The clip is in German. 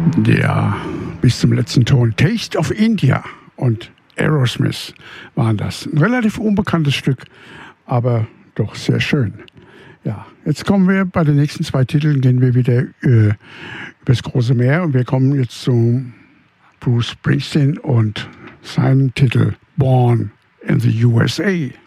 Ja, bis zum letzten Ton. Taste of India und Aerosmith waren das. Ein relativ unbekanntes Stück, aber doch sehr schön. Ja, jetzt kommen wir bei den nächsten zwei Titeln, gehen wir wieder übers große Meer und wir kommen jetzt zu Bruce Springsteen und seinem Titel Born in the USA.